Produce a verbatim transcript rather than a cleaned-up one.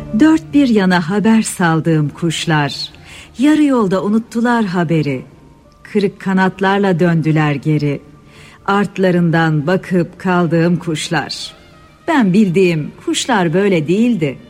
Dört bir yana haber saldığım kuşlar, yarı yolda unuttular haberi. Kırık kanatlarla döndüler geri, artlarından bakıp kaldığım kuşlar. Ben bildiğim kuşlar böyle değildi.